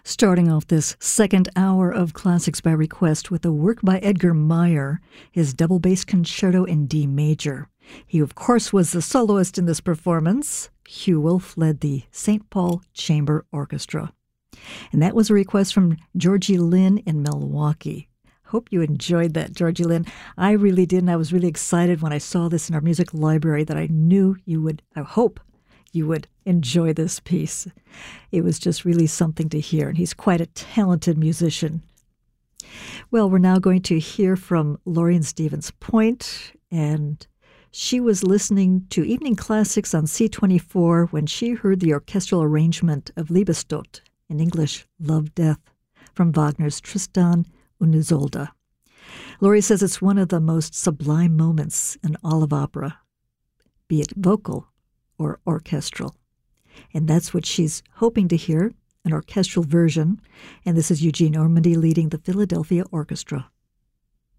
Starting off this second hour of Classics by Request with a work by Edgar Meyer, his double bass concerto in D major. He, of course, was the soloist in this performance. Hugh Wolf led the St. Paul Chamber Orchestra. And that was a request from Georgie Lynn in Milwaukee. Hope you enjoyed that, Georgie Lynn. I really did, and I was really excited when I saw this in our music library that I knew you would, I hope you would enjoy this piece. It was just really something to hear, and he's quite a talented musician. Well, we're now going to hear from Lorien Stevens Point, and she was listening to Evening Classics on C24 when she heard the orchestral arrangement of Liebestod, in English, Love, Death, from Wagner's Tristan und Isolde. Laurie says it's one of the most sublime moments in all of opera, be it vocal or orchestral. And that's what she's hoping to hear, an orchestral version. And this is Eugene Ormandy leading the Philadelphia Orchestra.